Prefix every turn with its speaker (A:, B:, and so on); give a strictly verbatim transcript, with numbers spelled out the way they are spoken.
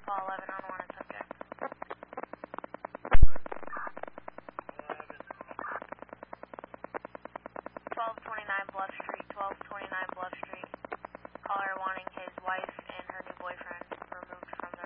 A: call eleven unwanted subject. twelve twenty-nine Bluff Street, twelve twenty-nine Bluff Street.